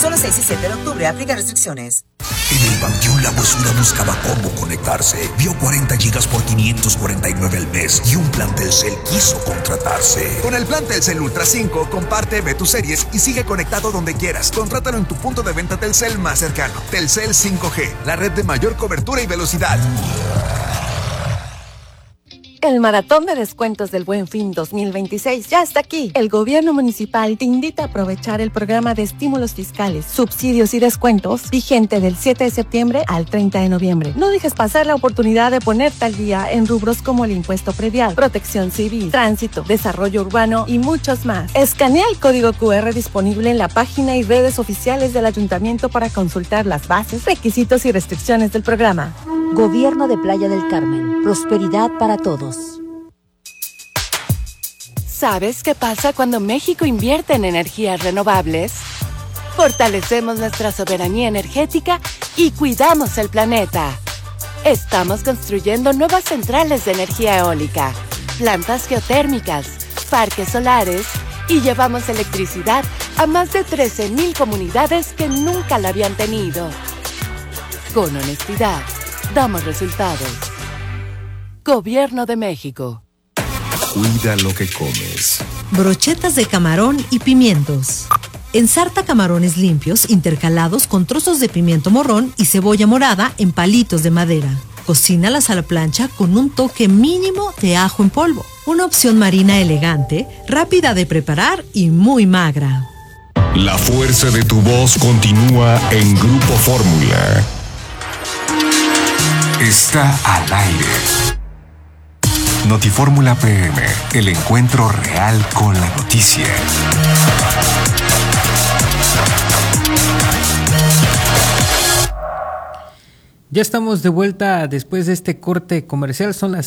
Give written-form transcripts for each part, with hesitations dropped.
Solo 6 y 7 de octubre. Aplica restricciones. En el Panteón La Huesuda buscaba cómo conectarse. Vio 40 gigas por 549 al mes y un plan Telcel quiso contratarse. Con el plan Telcel Ultra 5, comparte, ve tus series y sigue conectado donde quieras. Contrátalo en tu punto de venta Telcel más cercano. Telcel 5G, la red de mayor cobertura y velocidad. El maratón de descuentos del Buen Fin 2026 ya está aquí. El gobierno municipal te invita a aprovechar el programa de estímulos fiscales, subsidios y descuentos vigente del 7 de septiembre al 30 de noviembre. No dejes pasar la oportunidad de ponerte al día en rubros como el impuesto predial, protección civil, tránsito, desarrollo urbano y muchos más. Escanea el código QR disponible en la página y redes oficiales del ayuntamiento para consultar las bases, requisitos y restricciones del programa. Gobierno de Playa del Carmen. Prosperidad para todos. ¿Sabes qué pasa cuando México invierte en energías renovables? Fortalecemos nuestra soberanía energética y cuidamos el planeta. Estamos construyendo nuevas centrales de energía eólica, plantas geotérmicas, parques solares y llevamos electricidad a más de 13,000 comunidades que nunca la habían tenido. Con honestidad, damos resultados. Gobierno de México. Cuida lo que comes. Brochetas de camarón y pimientos. Ensarta camarones limpios intercalados con trozos de pimiento morrón y cebolla morada en palitos de madera. Cocínalas a la plancha con un toque mínimo de ajo en polvo. Una opción marina elegante, rápida de preparar y muy magra. La fuerza de tu voz continúa en Grupo Fórmula. Está al aire. Notifórmula PM, el encuentro real con la noticia. Ya estamos de vuelta después de este corte comercial, son las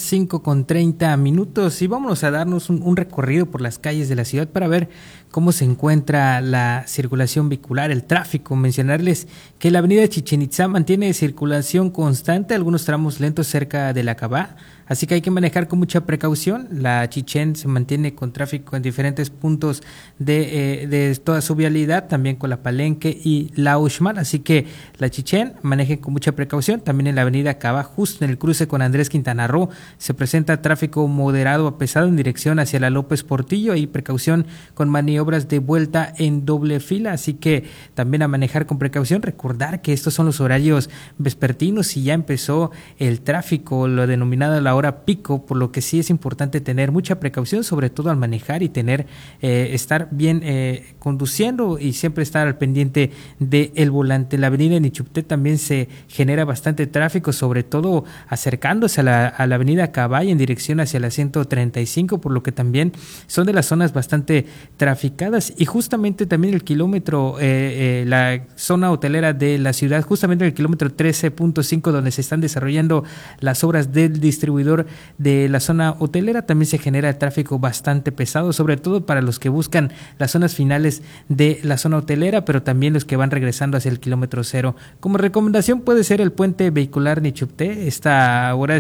5:30 y vámonos a darnos un recorrido por las calles de la ciudad para ver cómo se encuentra la circulación vehicular, el tráfico. Mencionarles que la avenida Chichén Itzá mantiene circulación constante, algunos tramos lentos cerca de la Cabá, así que hay que manejar con mucha precaución. La Chichén se mantiene con tráfico en diferentes puntos de toda su vialidad, también con la Palenque y la Uxmal, así que la Chichén manejen con mucha precaución. También en la avenida Cabá, justo en el cruce con Andrés Quintana Roo, se presenta tráfico moderado a pesado en dirección hacia la López Portillo y precaución con maniobras de vuelta en doble fila, así que también a manejar con precaución. Recordar que estos son los horarios vespertinos y ya empezó el tráfico, lo denominado la hora pico, por lo que sí es importante tener mucha precaución, sobre todo al manejar y estar bien conduciendo y siempre estar al pendiente del volante. La avenida Nichupté también se genera bastante tráfico, sobre todo acercándose a la avenida Cabay en dirección hacia la 135, por lo que también son de las zonas bastante traficadas. Y justamente también el kilómetro, la zona hotelera de la ciudad, justamente en el kilómetro 13.5, donde se están desarrollando las obras del distribuidor de la zona hotelera, también se genera tráfico bastante pesado, sobre todo para los que buscan las zonas finales de la zona hotelera, pero también los que van regresando hacia el kilómetro 0. Como recomendación puede ser el puente vehicular Nichupté. Esta hora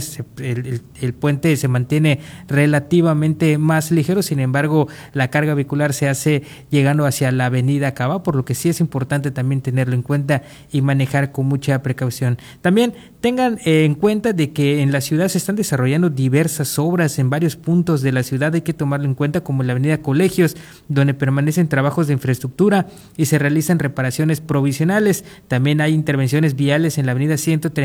el puente se mantiene relativamente más ligero, sin embargo la carga vehicular se hace llegando hacia la avenida Cabá, por lo que sí es importante también tenerlo en cuenta y manejar con mucha precaución. También tengan en cuenta de que en la ciudad se están desarrollando diversas obras en varios puntos de la ciudad, hay que tomarlo en cuenta, como en la avenida Colegios, donde permanecen trabajos de infraestructura y se realizan reparaciones provisionales. También hay intervenciones viales en la avenida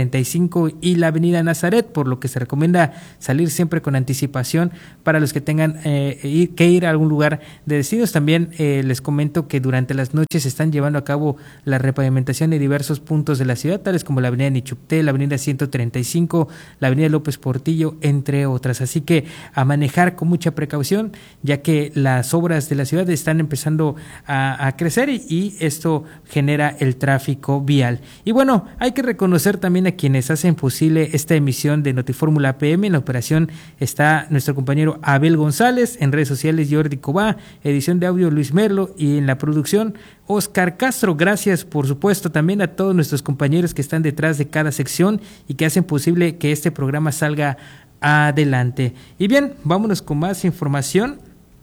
135 y la avenida Nazaret, por lo que se recomienda salir siempre con anticipación para los que tengan que ir a algún lugar de destinos. También les comento que durante las noches se están llevando a cabo la repavimentación de diversos puntos de la ciudad, tales como la avenida Nichupté, la avenida 135, la avenida López Portillo, entre otras. Así que a manejar con mucha precaución, ya que las obras de la ciudad están empezando a crecer y esto genera el tráfico vial. Y bueno, hay que reconocer también a quienes hacen posible esta emisión de Notifórmula PM. En la operación está nuestro compañero Abel González, en redes sociales Jordi Cobá, edición de audio Luis Merlo y en la producción Oscar Castro. Gracias, por supuesto, también a todos nuestros compañeros que están detrás de cada sección y que hacen posible que este programa salga adelante. Y bien, vámonos con más información.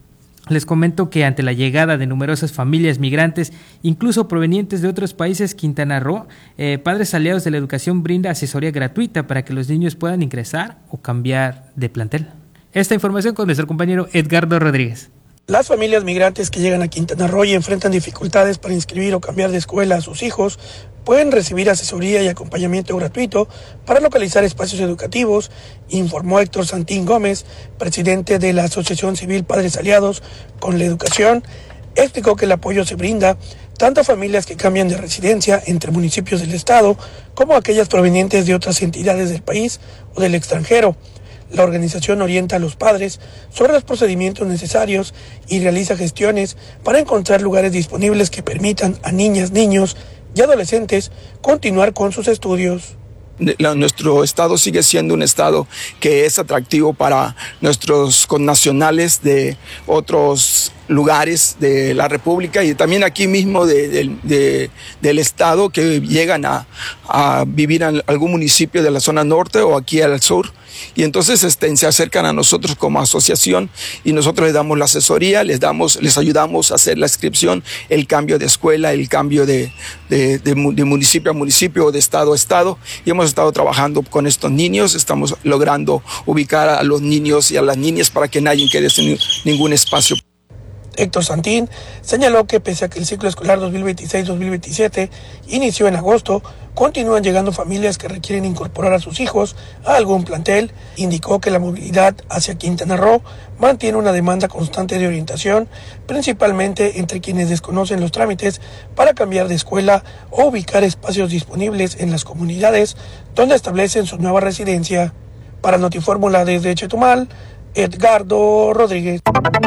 Les comento que ante la llegada de numerosas familias migrantes, incluso provenientes de otros países, Quintana Roo, Padres Aliados de la Educación brinda asesoría gratuita para que los niños puedan ingresar o cambiar de plantel. Esta información con nuestro compañero Edgardo Rodríguez. Las familias migrantes que llegan a Quintana Roo y enfrentan dificultades para inscribir o cambiar de escuela a sus hijos pueden recibir asesoría y acompañamiento gratuito para localizar espacios educativos, informó Héctor Santín Gómez, presidente de la Asociación Civil Padres Aliados con la Educación. Explicó que el apoyo se brinda tanto a familias que cambian de residencia entre municipios del estado como a aquellas provenientes de otras entidades del país o del extranjero. La organización orienta a los padres sobre los procedimientos necesarios y realiza gestiones para encontrar lugares disponibles que permitan a niñas, niños y adolescentes continuar con sus estudios. Nuestro estado sigue siendo un estado que es atractivo para nuestros connacionales de otros lugares de la República y también aquí mismo del estado que llegan a vivir en algún municipio de la zona norte o aquí al sur. Y entonces se acercan a nosotros como asociación y nosotros les damos la asesoría, les ayudamos a hacer la inscripción, el cambio de escuela, el cambio de municipio a municipio o de estado a estado. Y hemos estado trabajando con estos niños, estamos logrando ubicar a los niños y a las niñas para que nadie quede sin ningún espacio. Héctor Santín señaló que pese a que el ciclo escolar 2026-2027 inició en agosto, continúan llegando familias que requieren incorporar a sus hijos a algún plantel. Indicó que la movilidad hacia Quintana Roo mantiene una demanda constante de orientación, principalmente entre quienes desconocen los trámites para cambiar de escuela o ubicar espacios disponibles en las comunidades donde establecen su nueva residencia. Para Notifórmula desde Chetumal, Edgardo Rodríguez.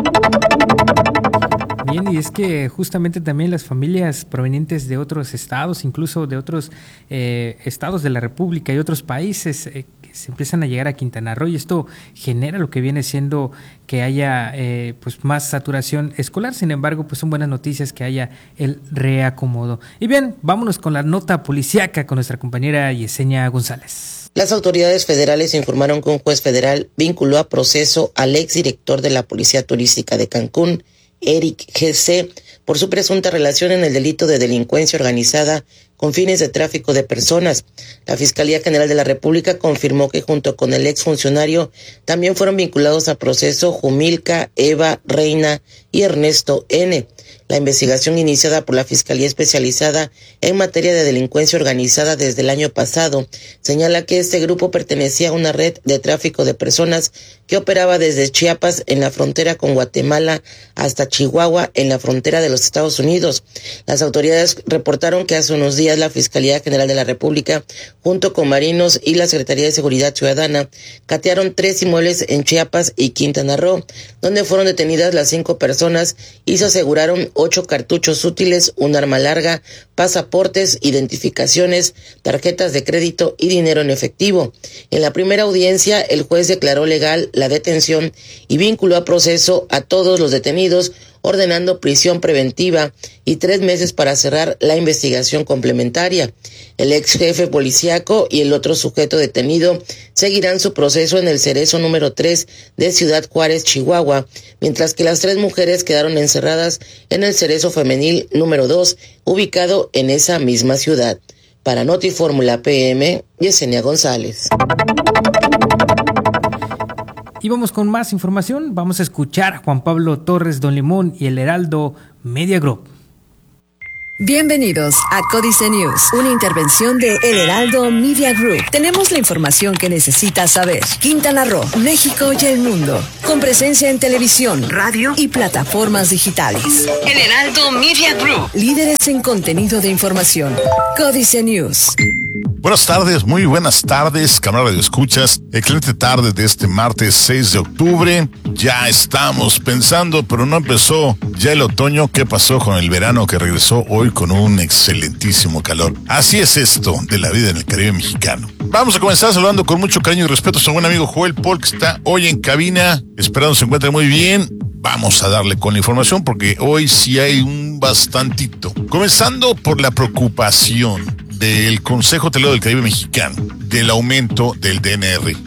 Bien, y es que justamente también las familias provenientes de otros estados, incluso de otros estados de la República y otros países, que se empiezan a llegar a Quintana Roo, y esto genera lo que viene siendo que haya pues más saturación escolar. Sin embargo, pues son buenas noticias que haya el reacomodo. Y bien, vámonos con la nota policíaca con nuestra compañera Yesenia González. Las autoridades federales informaron que un juez federal vinculó a proceso al exdirector de la Policía Turística de Cancún, Eric G.C., por su presunta relación en el delito de delincuencia organizada con fines de tráfico de personas. La Fiscalía General de la República confirmó que junto con el exfuncionario también fueron vinculados a proceso Jumilca, Eva, Reina y Ernesto N. La investigación iniciada por la Fiscalía Especializada en materia de delincuencia organizada desde el año pasado señala que este grupo pertenecía a una red de tráfico de personas que operaba desde Chiapas en la frontera con Guatemala hasta Chihuahua en la frontera de los Estados Unidos. Las autoridades reportaron que hace unos días la Fiscalía General de la República, junto con marinos y la Secretaría de Seguridad Ciudadana, catearon 3 inmuebles en Chiapas y Quintana Roo, donde fueron detenidas las 5 personas y se aseguraron 8 cartuchos útiles, un arma larga, pasaportes, identificaciones, tarjetas de crédito y dinero en efectivo. En la primera audiencia, el juez declaró legal la detención y vinculó a proceso a todos los detenidos, ordenando prisión preventiva y 3 meses para cerrar la investigación complementaria. El ex jefe policíaco y el otro sujeto detenido seguirán su proceso en el Cerezo número 3 de Ciudad Juárez, Chihuahua, mientras que las 3 mujeres quedaron encerradas en el Cerezo femenil número 2, ubicado en esa misma ciudad. Para Notifórmula PM, Yesenia González. Y vamos con más información. Vamos a escuchar a Juan Pablo Torres Don Limón y el Heraldo Media Group. Bienvenidos a Códice News, una intervención de El Heraldo Media Group. Tenemos la información que necesitas saber. Quintana Roo, México y el mundo, con presencia en televisión, radio y plataformas digitales. El Heraldo Media Group, líderes en contenido de información. Códice News. Buenas tardes, muy buenas tardes, camarada de escuchas. Excelente tarde de este martes 6 de octubre. Ya estamos pensando, pero no empezó ya el otoño. ¿Qué pasó con el verano que regresó hoy con un excelentísimo calor? Así es esto de la vida en el Caribe mexicano. Vamos a comenzar saludando con mucho cariño y respeto a su buen amigo Joel Paul, que está hoy en cabina. Esperando se encuentre muy bien. Vamos a darle con la información porque hoy sí hay un bastantito. Comenzando por la preocupación del Consejo Hotelero del Caribe Mexicano, del aumento del DNR.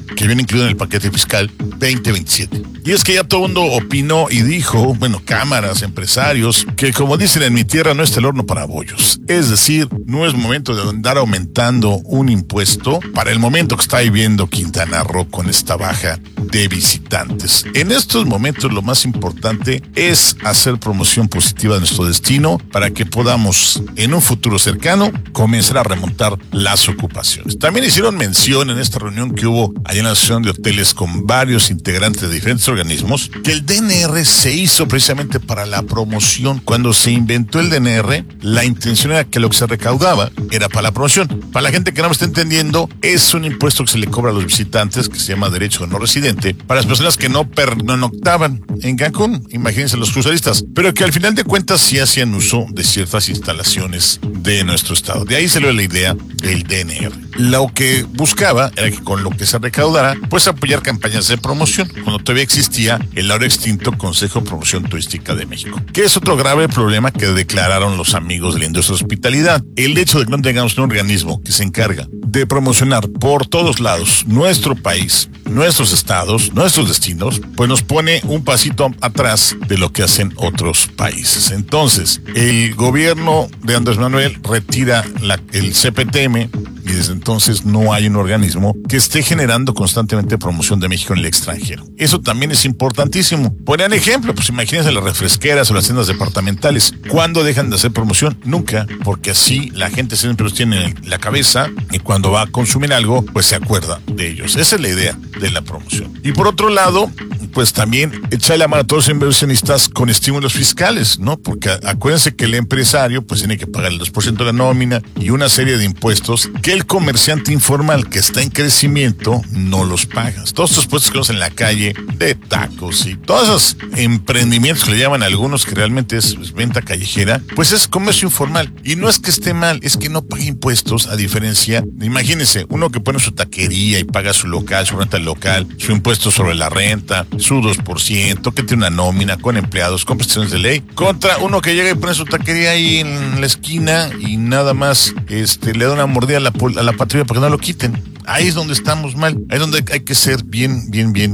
que viene incluido en el paquete fiscal 2027. Y es que ya todo el mundo opinó y dijo, cámaras, empresarios, que como dicen en mi tierra, no está el horno para bollos. Es decir, no es momento de andar aumentando un impuesto para el momento que está viviendo Quintana Roo con esta baja de visitantes. En estos momentos lo más importante es hacer promoción positiva de nuestro destino para que podamos en un futuro cercano comenzar a remontar las ocupaciones. También hicieron mención en esta reunión que hubo allá en la Asociación de Hoteles con varios integrantes de diferentes organismos que el DNR se hizo precisamente para la promoción. Cuando se inventó el DNR, la intención era que lo que se recaudaba era para la promoción. Para la gente que no me está entendiendo, es un impuesto que se le cobra a los visitantes que se llama derecho de no residente para las personas que no pernoctaban en Cancún, imagínense los cruceristas, pero que al final de cuentas sí hacían uso de ciertas instalaciones de nuestro estado. De ahí salió la idea del DNR. Lo que buscaba era que con lo que se recaudara, pues apoyar campañas de promoción, cuando todavía existía el ahora extinto Consejo de Promoción Turística de México, que es otro grave problema que declararon los amigos de la industria de hospitalidad. El hecho de que no tengamos un organismo que se encarga de promocionar por todos lados nuestro país, nuestros estados, nuestros destinos, pues nos pone un pasito atrás de lo que hacen otros países. Entonces, el gobierno de Andrés Manuel retira el CPTM y desde entonces no hay un organismo que esté generando constantemente promoción de México en el extranjero. Eso también es importantísimo. Ponían ejemplo, pues imagínense las refresqueras o las tiendas departamentales. ¿Cuándo dejan de hacer promoción? Nunca, porque así la gente siempre los tiene en la cabeza y cuando va a consumir algo, pues se acuerda de ellos. Esa es la idea de la promoción. Y por otro lado, pues también echarle la mano a todos los inversionistas con estímulos fiscales, ¿no? Porque acuérdense que el empresario pues tiene que pagar el 2% de la nómina y una serie de impuestos que el comerciante informal que está en crecimiento no los paga. Todos estos puestos que vemos en la calle de tacos y todos esos emprendimientos que le llaman a algunos que realmente es venta callejera, pues es comercio informal. Y no es que esté mal, es que no paga impuestos, a diferencia, imagínense, uno que pone su taquería y paga su local, su renta local, su impuesto sobre la renta, su 2%, que tiene una nómina con empleados, con prestaciones de ley, contra uno que llega y pone su taquería ahí en la esquina y nada más le da una mordida a la patrulla para que no lo quiten. Ahí es donde estamos mal, ahí es donde hay que ser bien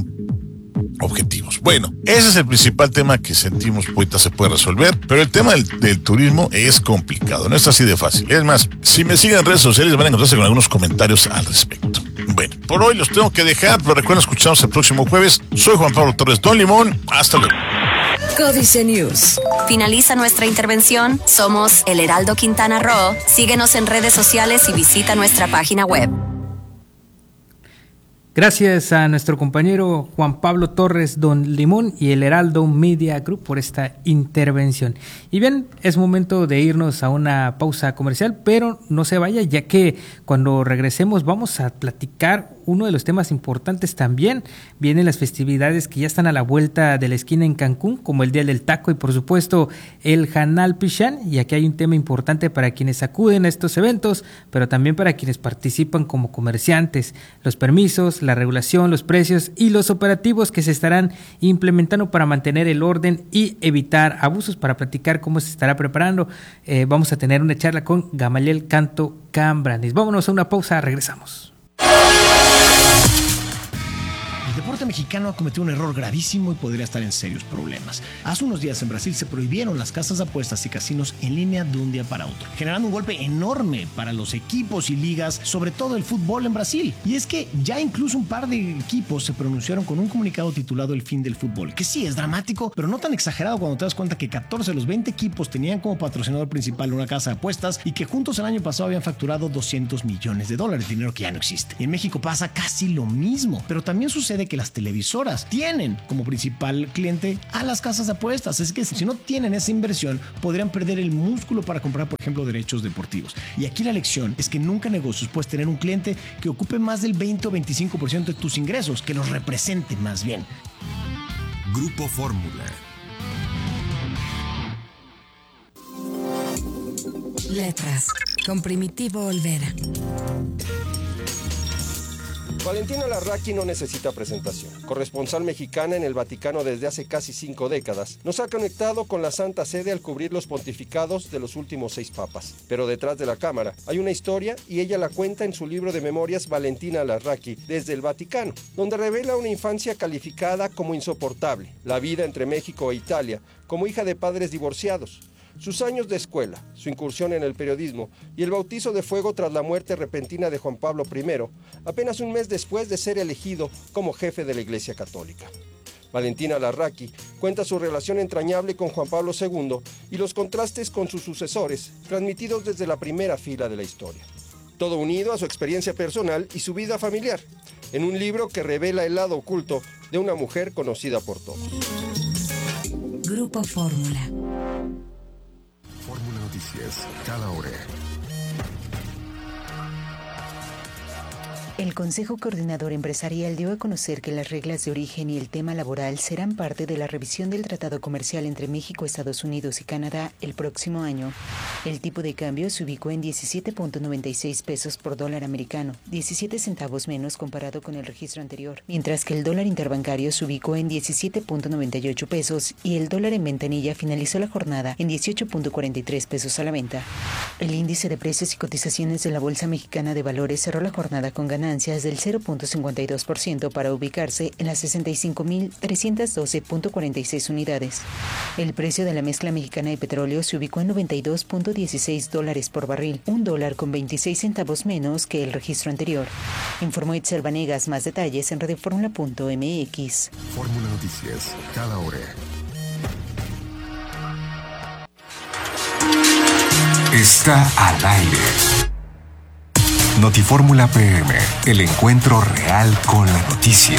objetivos. Bueno, ese es el principal tema que sentimos que ahorita se puede resolver, pero el tema del turismo es complicado, no es así de fácil. Es más, si me siguen en redes sociales van a encontrarse con algunos comentarios al respecto. Bueno, por hoy los tengo que dejar, pero recuerden escucharnos el próximo jueves. Soy Juan Pablo Torres Don Limón, hasta luego. Códice News. Finaliza nuestra intervención. Somos El Heraldo Quintana Roo. Síguenos en redes sociales y visita nuestra página web. Gracias a nuestro compañero Juan Pablo Torres Don Limón y el Heraldo Media Group por esta intervención. Y bien, es momento de irnos a una pausa comercial, pero no se vaya, ya que cuando regresemos vamos a platicar uno de los temas importantes también. Vienen las festividades que ya están a la vuelta de la esquina en Cancún, como el Día del Taco y por supuesto el Hanal Pichán, y aquí hay un tema importante para quienes acuden a estos eventos, pero también para quienes participan como comerciantes, los permisos, la regulación, los precios y los operativos que se estarán implementando para mantener el orden y evitar abusos. Para platicar cómo se estará preparando, vamos a tener una charla con Gamaliel Canto Cambranes. Vámonos a una pausa, regresamos. El deporte mexicano ha cometido un error gravísimo y podría estar en serios problemas. Hace unos días en Brasil se prohibieron las casas de apuestas y casinos en línea de un día para otro, generando un golpe enorme para los equipos y ligas, sobre todo el fútbol en Brasil. Y es que ya incluso un par de equipos se pronunciaron con un comunicado titulado El fin del fútbol, que sí es dramático, pero no tan exagerado cuando te das cuenta que 14 de los 20 equipos tenían como patrocinador principal una casa de apuestas y que juntos el año pasado habían facturado $200 millones, dinero que ya no existe. Y en México pasa casi lo mismo, pero también sucede que las televisoras tienen como principal cliente a las casas de apuestas. Es que si no tienen esa inversión, podrían perder el músculo para comprar, por ejemplo, derechos deportivos. Y aquí la lección es que nunca en negocios puedes tener un cliente que ocupe más del 20 o 25% de tus ingresos, que los represente más bien. Grupo Fórmula. Letras, con Primitivo Olvera. Valentina Larraqui no necesita presentación. Corresponsal mexicana en el Vaticano desde hace casi 5 décadas, nos ha conectado con la Santa Sede al cubrir los pontificados de los últimos 6 papas. Pero detrás de la cámara hay una historia y ella la cuenta en su libro de memorias Valentina Larraqui desde el Vaticano, donde revela una infancia calificada como insoportable, la vida entre México e Italia, como hija de padres divorciados, sus años de escuela, su incursión en el periodismo y el bautizo de fuego tras la muerte repentina de Juan Pablo I, apenas un mes después de ser elegido como jefe de la Iglesia Católica. Valentina Larraqui cuenta su relación entrañable con Juan Pablo II y los contrastes con sus sucesores, transmitidos desde la primera fila de la historia. Todo unido a su experiencia personal y su vida familiar, en un libro que revela el lado oculto de una mujer conocida por todos. Grupo Fórmula. Fórmula Noticias, cada hora. El Consejo Coordinador Empresarial dio a conocer que las reglas de origen y el tema laboral serán parte de la revisión del Tratado Comercial entre México, Estados Unidos y Canadá el próximo año. El tipo de cambio se ubicó en 17.96 pesos por dólar americano, 17 centavos menos comparado con el registro anterior, mientras que el dólar interbancario se ubicó en 17.98 pesos y el dólar en ventanilla finalizó la jornada en 18.43 pesos a la venta. El índice de precios y cotizaciones de la Bolsa Mexicana de Valores cerró la jornada con ganancias del 0.52% para ubicarse en las 65.312.46 unidades. El precio de la mezcla mexicana de petróleo se ubicó en $92.16 por barril, $1.26 menos que el registro anterior. Informó Itzel Vanegas. Más detalles en radioformula.mx. Fórmula Noticias, cada hora. Está al aire. Notifórmula PM, el encuentro real con la noticia.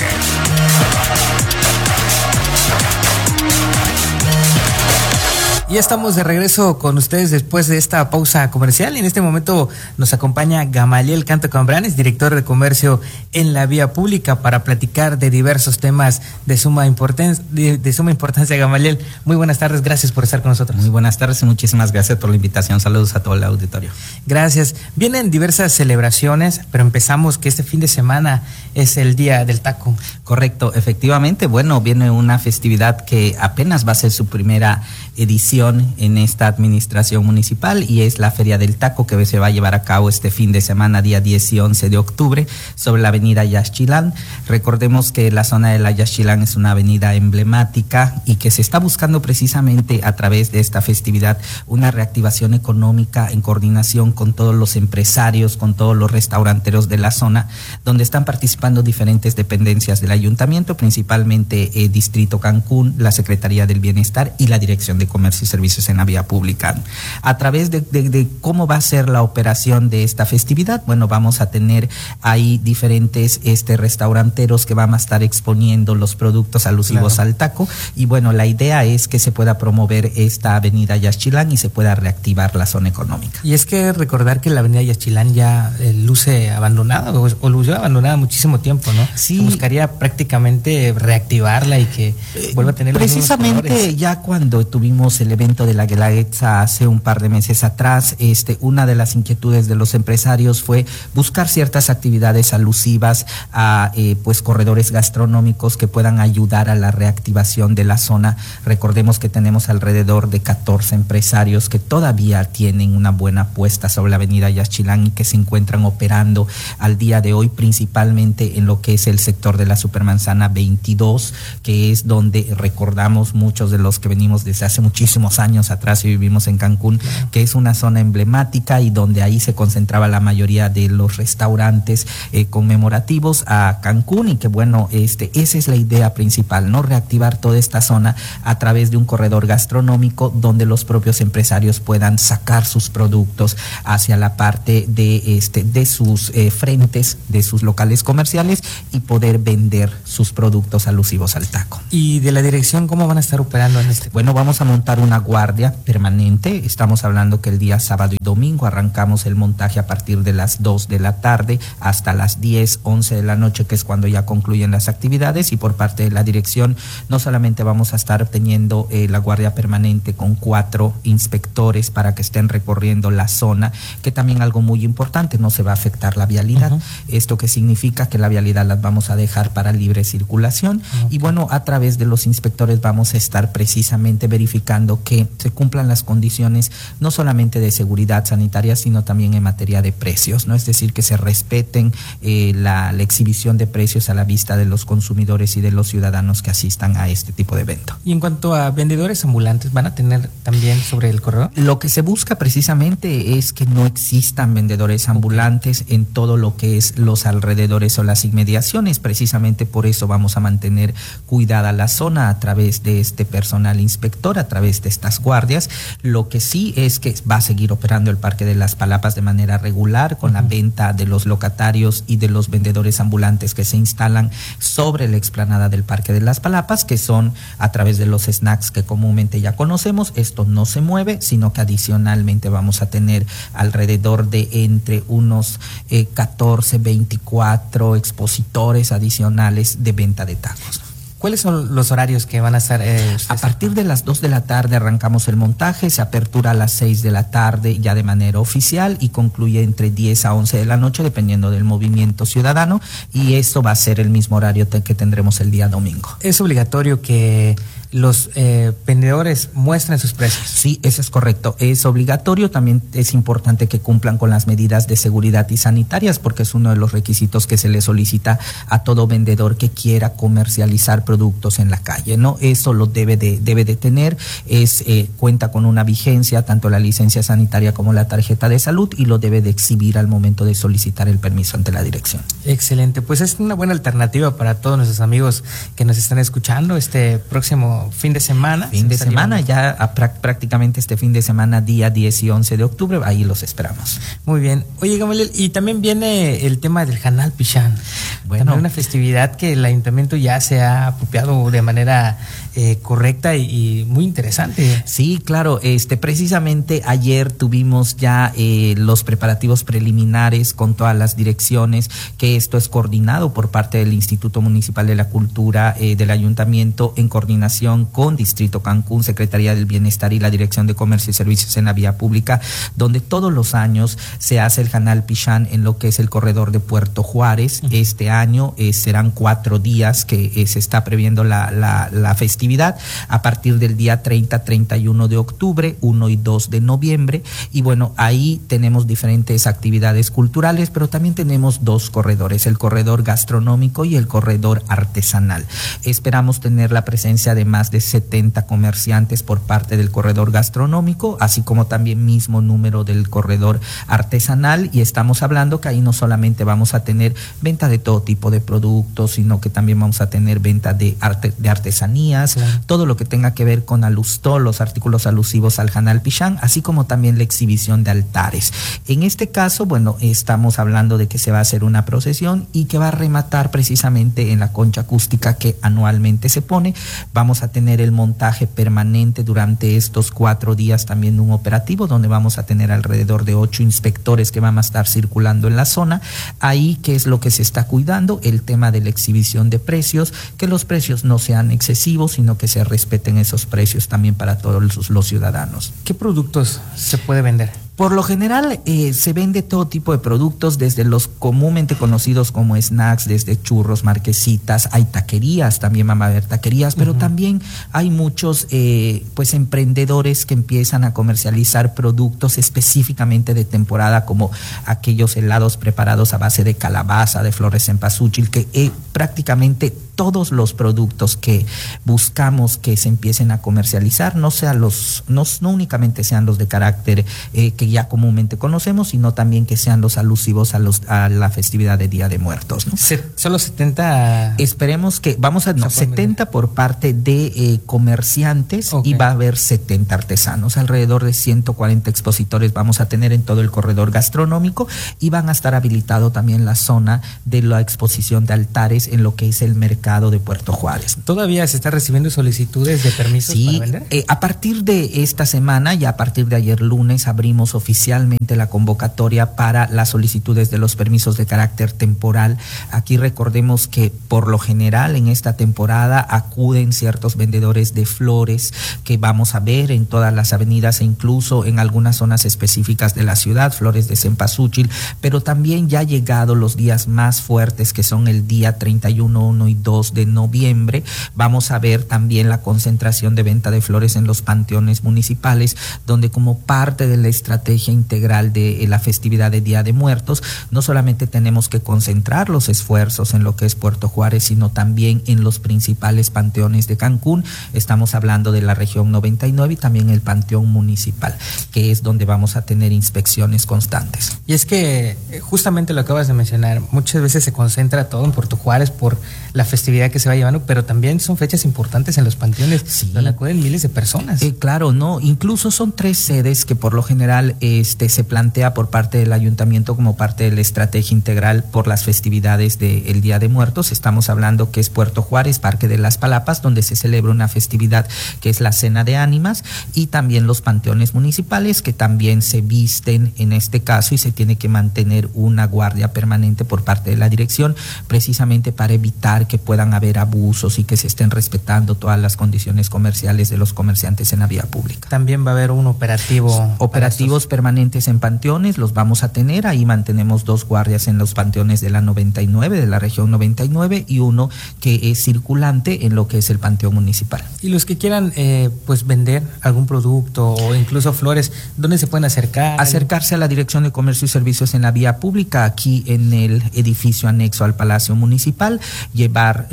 Ya estamos de regreso con ustedes después de esta pausa comercial y en este momento nos acompaña Gamaliel Canto Cambranes, director de comercio en la vía pública, para platicar de diversos temas de suma importancia. Gamaliel, muy buenas tardes, gracias por estar con nosotros. Muy buenas tardes y muchísimas gracias por la invitación. Saludos a todo el auditorio. Gracias. Vienen diversas celebraciones, pero empezamos que este fin de semana es el Día del Taco. Correcto, efectivamente. Bueno, viene una festividad que apenas va a ser su primera edición en esta administración municipal y es la Feria del Taco, que se va a llevar a cabo este fin de semana, día 10 y 11 de octubre, sobre la avenida Yaxchilán. Recordemos que la zona de la Yaxchilán es una avenida emblemática y que se está buscando precisamente a través de esta festividad una reactivación económica en coordinación con todos los empresarios, con todos los restauranteros de la zona, donde están participando diferentes dependencias del ayuntamiento, principalmente Distrito Cancún, la Secretaría del Bienestar y la Dirección de Comercio y Servicios en la Vía Pública. A través de cómo va a ser la operación de esta festividad, bueno, vamos a tener ahí diferentes restauranteros que van a estar exponiendo los productos alusivos al taco y bueno, la idea es que se pueda promover esta avenida Yaxchilán y se pueda reactivar la zona económica. Y es que recordar que la avenida Yaxchilán ya luce abandonada o lució abandonada muchísimo tiempo, ¿no? Sí. Se buscaría prácticamente reactivarla y que vuelva a tener precisamente ya cuando tuvimos el evento de la Guelaguetza hace un par de meses atrás, una de las inquietudes de los empresarios fue buscar ciertas actividades alusivas a corredores gastronómicos que puedan ayudar a la reactivación de la zona. Recordemos que tenemos alrededor de 14 empresarios que todavía tienen una buena apuesta sobre la avenida Yaxchilán y que se encuentran operando al día de hoy, principalmente en lo que es el sector de la Supermanzana 22, que es donde recordamos muchos de los que venimos desde hace muchísimos años atrás y vivimos en Cancún, que es una zona emblemática y donde ahí se concentraba la mayoría de los restaurantes conmemorativos a Cancún y que bueno, esa es la idea principal, ¿no? Reactivar toda esta zona a través de un corredor gastronómico donde los propios empresarios puedan sacar sus productos hacia la parte de sus frentes, de sus locales comerciales y poder vender sus productos alusivos al taco. ¿Y de la dirección cómo van a estar operando en Bueno, vamos a montar una una guardia permanente. Estamos hablando que el día sábado y domingo arrancamos el montaje a partir de las 2 de la tarde hasta las 10, 11 de la noche, que es cuando ya concluyen las actividades. Y por parte de la dirección no solamente vamos a estar teniendo la guardia permanente con 4 inspectores para que estén recorriendo la zona, que también algo muy importante, no se va a afectar la vialidad. Esto que significa que la vialidad las vamos a dejar para libre circulación. Y bueno, a través de los inspectores vamos a estar precisamente verificando que se cumplan las condiciones no solamente de seguridad sanitaria, sino también en materia de precios, ¿no? Es decir, que se respeten la exhibición de precios a la vista de los consumidores y de los ciudadanos que asistan a este tipo de evento. Y en cuanto a vendedores ambulantes, ¿van a tener también sobre el corredor? Lo que se busca precisamente es que no existan vendedores ambulantes en todo lo que es los alrededores o las inmediaciones. Precisamente por eso vamos a mantener cuidada la zona a través de este personal inspector, a través de estas guardias. Lo que sí es que va a seguir operando el Parque de las Palapas de manera regular, con la venta de los locatarios y de los vendedores ambulantes que se instalan sobre la explanada del Parque de las Palapas, que son a través de los snacks que comúnmente ya conocemos. Esto no se mueve, sino que adicionalmente vamos a tener alrededor de entre unos 14, 24 expositores adicionales de venta de tacos. ¿Cuáles son los horarios que van a estar? A partir de las 2 de la tarde arrancamos el montaje, se apertura a las 6 de la tarde ya de manera oficial y concluye entre 10 a 11 de la noche dependiendo del movimiento ciudadano, y esto va a ser el mismo horario que tendremos el día domingo. ¿Es obligatorio que los vendedores muestren sus precios? Sí, eso es correcto, es obligatorio. También es importante que cumplan con las medidas de seguridad y sanitarias, porque es uno de los requisitos que se le solicita a todo vendedor que quiera comercializar productos en la calle, ¿no? Eso lo debe de tener, cuenta con una vigencia, tanto la licencia sanitaria como la tarjeta de salud, y lo debe de exhibir al momento de solicitar el permiso ante la dirección. Excelente, pues es una buena alternativa para todos nuestros amigos que nos están escuchando este próximo fin de semana. Ya prácticamente este fin de semana, día 10 y 11 de octubre, ahí los esperamos. Muy bien. Oye, Gamaliel, y también viene el tema del Hanal Pichán. Bueno, también una festividad que el ayuntamiento ya se ha apropiado de manera correcta y muy interesante. Sí, claro. Precisamente ayer tuvimos ya los preparativos preliminares con todas las direcciones, que esto es coordinado por parte del Instituto Municipal de la Cultura del Ayuntamiento, en coordinación con Distrito Cancún, Secretaría del Bienestar y la Dirección de Comercio y Servicios en la Vía Pública, donde todos los años se hace el Hanal Pichán en lo que es el corredor de Puerto Juárez. Este año serán 4 días que se está previendo la festividad, a partir del día 30, 31 de octubre, 1 y 2 de noviembre. Y bueno, ahí tenemos diferentes actividades culturales, pero también tenemos 2 corredores, el corredor gastronómico y el corredor artesanal. Esperamos tener la presencia de más de 70 comerciantes por parte del corredor gastronómico, así como también mismo número del corredor artesanal, y estamos hablando que ahí no solamente vamos a tener venta de todo tipo de productos, sino que también vamos a tener venta de artesanías, todo lo que tenga que ver con todos los artículos alusivos al Hanal Pichán, así como también la exhibición de altares. En este caso, bueno, estamos hablando de que se va a hacer una procesión y que va a rematar precisamente en la concha acústica que anualmente se pone. Vamos a tener el montaje permanente durante estos 4 días, también un operativo donde vamos a tener alrededor de 8 inspectores que van a estar circulando en la zona. Ahí, ¿qué es lo que se está cuidando? El tema de la exhibición de precios, que los precios no sean excesivos, sino que se respeten esos precios también para todos los ciudadanos. ¿Qué productos se puede vender? Por lo general se vende todo tipo de productos, desde los comúnmente conocidos como snacks, desde churros, marquesitas, hay taquerías, también van a haber taquerías, pero también hay muchos emprendedores que empiezan a comercializar productos específicamente de temporada, como aquellos helados preparados a base de calabaza, de flores en cempasúchil, que prácticamente todos los productos que buscamos que se empiecen a comercializar no únicamente sean los de carácter que ya comúnmente conocemos, sino también que sean los alusivos a la festividad de Día de Muertos, ¿no? ¿Solo 70? Esperemos que 70 por parte de comerciantes, y va a haber 70 artesanos, alrededor de 140 expositores vamos a tener en todo el corredor gastronómico, y van a estar habilitado también la zona de la exposición de altares en lo que es el mercado mercado de Puerto Juárez. ¿Todavía se está recibiendo solicitudes de permisos para vender? A partir de esta semana, ya a partir de ayer lunes, abrimos oficialmente la convocatoria para las solicitudes de los permisos de carácter temporal. Aquí recordemos que por lo general en esta temporada acuden ciertos vendedores de flores que vamos a ver en todas las avenidas e incluso en algunas zonas específicas de la ciudad, flores de cempasúchil, pero también ya llegado los días más fuertes, que son el día 31, 1 y 2 de noviembre, vamos a ver también la concentración de venta de flores en los panteones municipales, donde como parte de la estrategia integral de la festividad de Día de Muertos, no solamente tenemos que concentrar los esfuerzos en lo que es Puerto Juárez, sino también en los principales panteones de Cancún. Estamos hablando de la región 99 y también el panteón municipal, que es donde vamos a tener inspecciones constantes. Y es que justamente lo acabas de mencionar, muchas veces se concentra todo en Puerto Juárez por la festividad que se va llevando, pero también son fechas importantes en los panteones, donde acuden miles de personas. Claro, no, incluso son 3 sedes que por lo general se plantea por parte del ayuntamiento como parte de la estrategia integral por las festividades del Día de Muertos. Estamos hablando que es Puerto Juárez, Parque de las Palapas, donde se celebra una festividad que es la Cena de Ánimas, y también los panteones municipales, que también se visten en este caso, y se tiene que mantener una guardia permanente por parte de la dirección, precisamente para evitar que puedan haber abusos y que se estén respetando todas las condiciones comerciales de los comerciantes en la vía pública. También va a haber un operativos permanentes en panteones, los vamos a tener. Ahí mantenemos 2 guardias en los panteones de la 99, de la región 99, y uno que es circulante en lo que es el panteón municipal. Y los que quieran pues vender algún producto o incluso flores, ¿dónde se pueden acercar? Acercarse a la Dirección de Comercio y Servicios en la vía pública, aquí en el edificio anexo al Palacio Municipal, llenar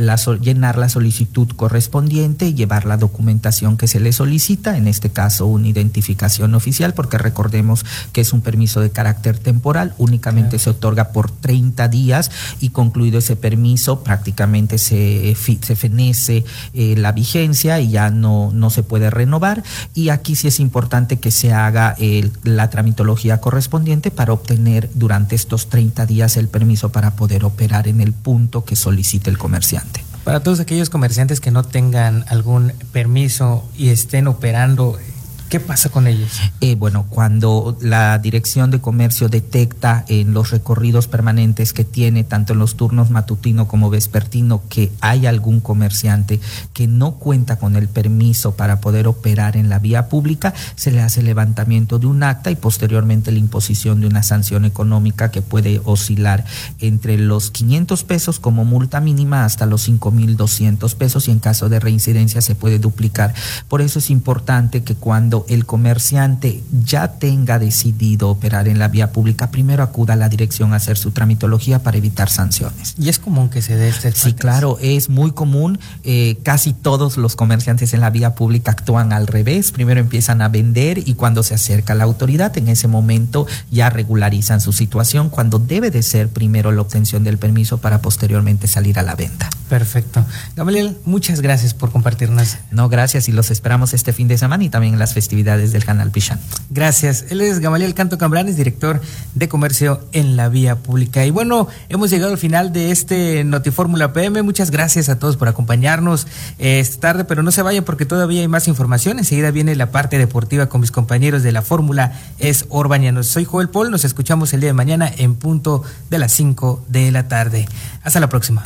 la solicitud correspondiente, llevar la documentación que se le solicita, en este caso una identificación oficial, porque recordemos que es un permiso de carácter temporal, únicamente se otorga por 30 días y concluido ese permiso prácticamente se fenece la vigencia y ya no se puede renovar. Y aquí sí es importante que se haga la tramitología correspondiente para obtener durante estos 30 días el permiso para poder operar en el punto que solicite el comerciante. Para todos aquellos comerciantes que no tengan algún permiso y estén operando, ¿qué pasa con ellos? Bueno, cuando la Dirección de Comercio detecta en los recorridos permanentes que tiene, tanto en los turnos matutino como vespertino, que hay algún comerciante que no cuenta con el permiso para poder operar en la vía pública, se le hace el levantamiento de un acta y posteriormente la imposición de una sanción económica que puede oscilar entre los 500 pesos como multa mínima hasta los 5,200 pesos, y en caso de reincidencia se puede duplicar. Por eso es importante que cuando el comerciante ya tenga decidido operar en la vía pública, primero acuda a la dirección a hacer su tramitología para evitar sanciones. ¿Y es común que se dé este? Sí, claro, es muy común. Casi todos los comerciantes en la vía pública actúan al revés. Primero empiezan a vender y cuando se acerca la autoridad, en ese momento ya regularizan su situación, cuando debe de ser primero la obtención del permiso para posteriormente salir a la venta. Perfecto. Gamaliel, muchas gracias por compartirnos. No, gracias, y los esperamos este fin de semana y también en las festividades del Canal Pichán. Gracias. Él es Gamaliel Canto Cambranes, director de comercio en la vía pública. Y bueno, hemos llegado al final de este Notifórmula PM. Muchas gracias a todos por acompañarnos esta tarde, pero no se vayan porque todavía hay más información. Enseguida viene la parte deportiva con mis compañeros de la Fórmula Es Orbañanos. Soy Joel Paul, nos escuchamos el día de mañana en punto de las 5 de la tarde. Hasta la próxima.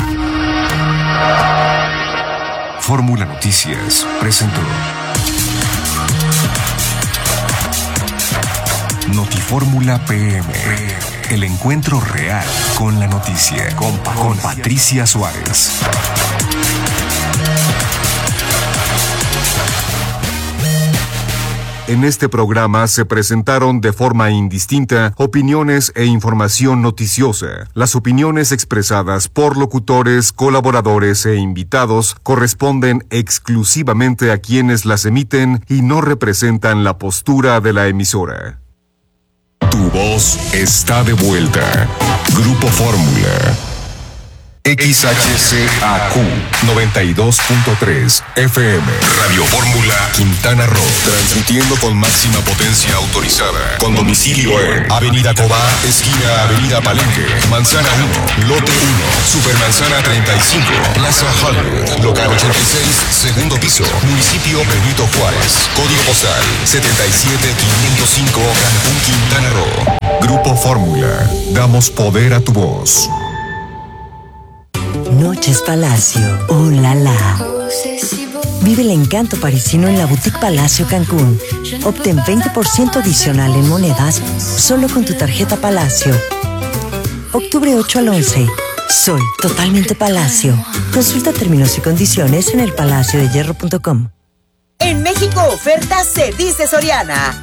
Fórmula Noticias presentó Notifórmula PM, el encuentro real con la noticia, con Patricia Suárez. En este programa se presentaron de forma indistinta opiniones e información noticiosa. Las opiniones expresadas por locutores, colaboradores e invitados corresponden exclusivamente a quienes las emiten y no representan la postura de la emisora. Tu voz está de vuelta. Grupo Fórmula. XHCAQ 92.3 FM Radio Fórmula Quintana Roo, transmitiendo con máxima potencia autorizada, con domicilio en Avenida Cobá, esquina Avenida Palenque, Manzana 1, Lote 1, Supermanzana 35, Plaza Hollywood, local 86, segundo piso, municipio Benito Juárez, código postal 77505, Cancún, Quintana Roo. Grupo Fórmula, damos poder a tu voz. Noches Palacio, oh la la. Vive el encanto parisino en la Boutique Palacio Cancún. Obtén 20% adicional en monedas solo con tu tarjeta Palacio. Octubre 8 al 11. Soy totalmente Palacio. Consulta términos y condiciones en elpalaciodehierro.com. En México, ofertas se dice Soriana.